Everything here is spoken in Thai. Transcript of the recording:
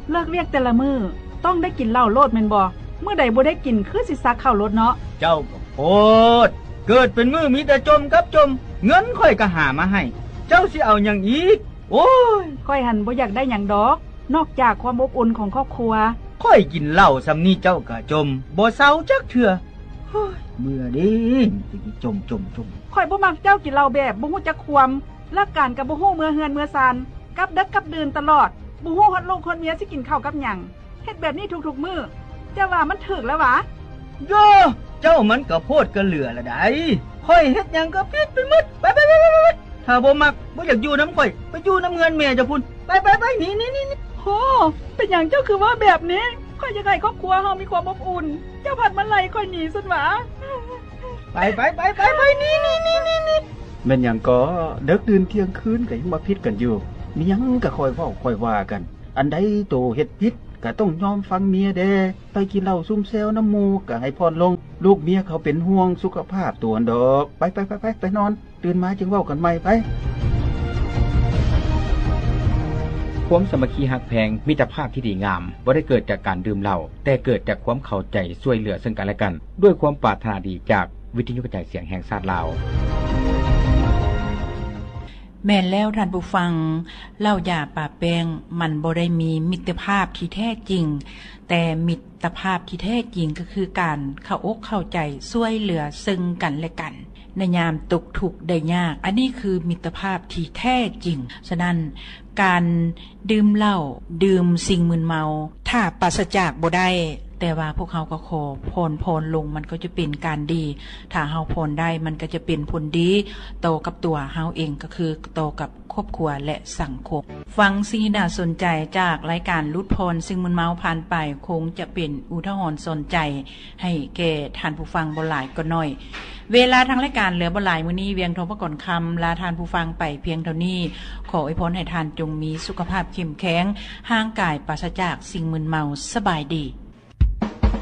เลิกเวียกแต่ละมื้อต้องได้กินเหล้าโลดแม่นบ่เมื่อใดบ่ได้กินคือสิซักข้าวรถเนาะเจ้าก็โพดเกิดเป็นมื้อมีแต่จมกับจมเงินค่อยก็หามาให้เจ้าสิเอาหยังอีกโอ้ยค่อยหันบ่อยากได้หยังดอกนอกจากความอบอุ่นของครอบครัวค่อยกินเหล้าซำนี้เจ้าก็จมบ่เซาจักเทื่อเฮ้ยเบื่อดิสิจมค่อยบ่มักเจ้ากินเหล้าแบบบ่ฮู้จักความและการก็บ่ฮู้เมื่อเฮือนเมื่อซานกับดึกกับดื่นตลอดบ่ฮู้ฮอดลูกฮอดเมียสิกินข้าวกับหยังเฮ็ดแบบนี้ทุกๆมื้อเจ้าว่ามันถูกแล้วหวะโยเจ้ามันก็โพดก็เหลือละได้ค่อยเฮ็ดหยังก็ผิดไปหมดไปถ้าบ่มักบ่อยากอยู่นำข่อยไปอยู่นำเงินแม่เจ้าพุ่นไปหนีโหเป็นหยังเจ้าคือว่าแบบนี้ค่อยอยากให้ครอบครัวเฮามีความอบอุ่นเจ้าผัดมาไล่ค่อยหนีซั่นหวะไปนี่แม่นหยังก็เดึกดื่นเที่ยงคืนก็ยังมาผิดกันอยู่มีหยังก็ค่อยเว้าค่อยว่ากันอันใดโตเฮ็ดผิดก็ต้องยอมฟังเมียแดไปกินเหล้าซุ่มแซวน้ำหมู่ก็ให้พรลงลูกเมียเขาเป็นห่วงสุขภาพตัวดอกไปนอนตื่นมาจึงเว้ากันใหม่ไปความสามัคคีฮักแพงมิตรภาพที่ดีงามบ่ได้เกิดจากการดื่มเหล้าแต่เกิดจากความเข้าใจช่วยเหลือซึ่งกันและกันด้วยความปรารถนาดีจากวิทยุกระจายเสียงแห่งชาติลาวแม่นแล้วท่านผู้ฟังเหล้ายาป่าแป้งมันบ่ได้มีมิตรภาพที่แท้จริงแต่มิตรภาพที่แท้จริงก็คือการเข้าอกเข้าใจช่วยเหลือซึ่งกันและกันในยามตกทุกข์ได้ยากอันนี้คือมิตรภาพที่แท้จริงฉะนั้นการดื่มเหล้าดื่มสิ่งมึนเมาถ้าปราศจากบ่ได้แต่ว่าพวกเขาก็ขอพรลงมันก็จะเป็นการดีถ้าเฮาพรได้มันก็จะเป็นผลดีโตกับตัวเฮาเองก็คือโตกับครอบครัวและสังคมฟังสิ่งน่าสนใจจากรายการลุดพรซึ่งมึนเมาผ่านไปคงจะเป็นอุทาหรณ์สนใจให้แก่ท่านผู้ฟังบ่หลายก็น้อยเวลาทางรายการเหลือบ่หลายมื้อนี้เวียงทองพระก่อนคำลาท่านผู้ฟังไปเพียงเท่านี้ขออวยพรให้ท่านจงมีสุขภาพเข้มแข็งห่างกายปราศจากสิ่งมึนเมาสบายดี